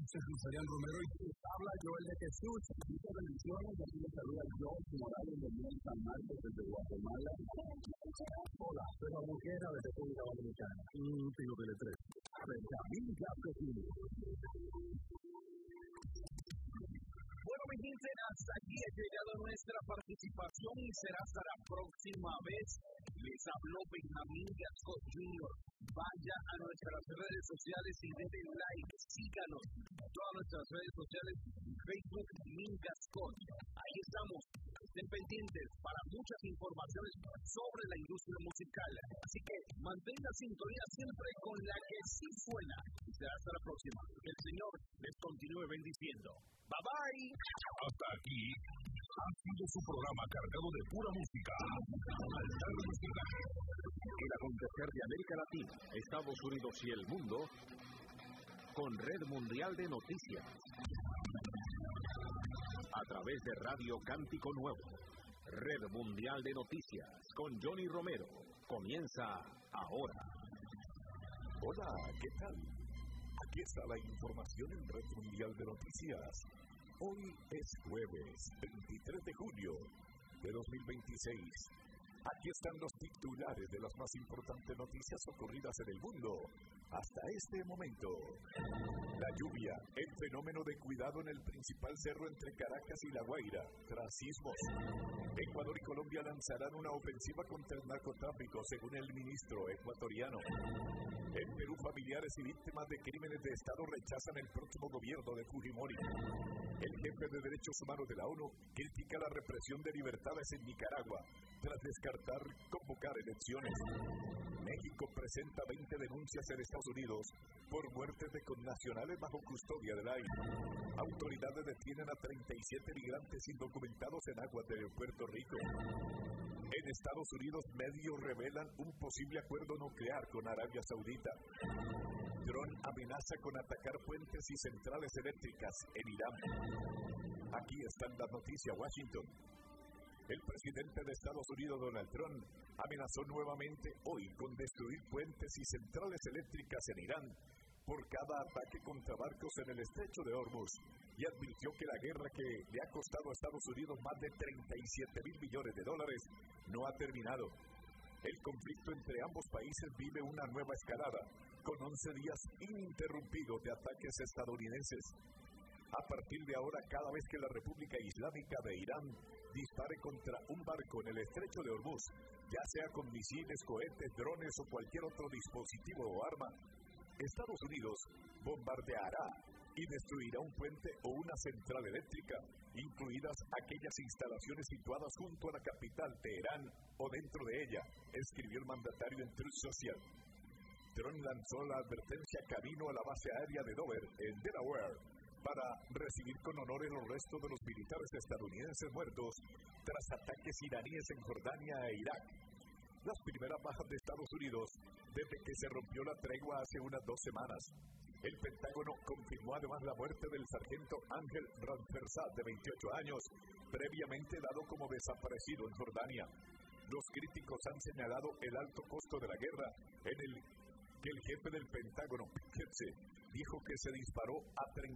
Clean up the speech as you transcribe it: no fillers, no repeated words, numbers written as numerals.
Jesús Adrián Romero y habla Joel de Jesús. Muchas bendiciones. Aquí les saluda Joel Morales de San Marcos desde Guatemala. Hola, soy la mujer de República Dominicana. Tengo que leer. Benjamín Gascotini. Bueno, mi gente, hasta aquí ha llegado nuestra participación y será hasta la próxima vez. Les habló Benjamín Gascot Jr. Vaya a nuestras redes sociales y denle like, síganos en todas nuestras redes sociales, Facebook, Gascot. Ahí estamos, estén pendientes para muchas informaciones sobre la industria musical. Así que mantenga sintonía siempre con la que sí suena. Y será hasta la próxima. Que el Señor les continúe bendiciendo. Bye bye. Hasta aquí ha sido su programa cargado de pura música. Altar Música. El acontecer de América Latina, Estados Unidos y el mundo con Red Mundial de Noticias. A través de Radio Cántico Nuevo. Red Mundial de Noticias con Johnny Romero. Comienza ahora. Hola, ¿qué tal? Aquí está la información en Red Mundial de Noticias. Hoy es jueves 23 de julio de 2026. Aquí están los titulares de las más importantes noticias ocurridas en el mundo hasta este momento. La lluvia, el fenómeno de cuidado en el principal cerro entre Caracas y La Guaira, tras sismos. Ecuador y Colombia lanzarán una ofensiva contra el narcotráfico, según el ministro ecuatoriano. En Perú, familiares y víctimas de crímenes de Estado rechazan el próximo gobierno de Fujimori. El jefe de Derechos Humanos de la ONU critica la represión de libertades en Nicaragua, tras descartar convocar elecciones. México presenta 20 denuncias en Estados Unidos por muertes de connacionales bajo custodia de la ICE. Autoridades detienen a 37 migrantes indocumentados en aguas de Puerto Rico. En Estados Unidos, medios revelan un posible acuerdo nuclear con Arabia Saudita. Trump amenaza con atacar puentes y centrales eléctricas en Irán. Aquí están las noticias, Washington. El presidente de Estados Unidos, Donald Trump, amenazó nuevamente hoy con destruir puentes y centrales eléctricas en Irán por cada ataque contra barcos en el estrecho de Hormuz y advirtió que la guerra que le ha costado a Estados Unidos más de $37,000 millones no ha terminado. El conflicto entre ambos países vive una nueva escalada, con 11 días ininterrumpidos de ataques estadounidenses. A partir de ahora, cada vez que la República Islámica de Irán dispare contra un barco en el estrecho de Hormuz, ya sea con misiles, cohetes, drones o cualquier otro dispositivo o arma, Estados Unidos bombardeará y destruirá un puente o una central eléctrica, incluidas aquellas instalaciones situadas junto a la capital, Teherán, o dentro de ella, escribió el mandatario en Truth Social. Trump lanzó la advertencia camino a la base aérea de Dover, en Delaware, para recibir con honores los restos de los militares estadounidenses muertos tras ataques iraníes en Jordania e Irak. Las primeras bajas de Estados Unidos desde que se rompió la tregua hace unas 2 semanas. El Pentágono confirmó además la muerte del sargento Ángel Rampersad, de 28 años, previamente dado como desaparecido en Jordania. Los críticos han señalado el alto costo de la guerra, en el que el jefe del Pentágono, Kirby, dijo que se disparó a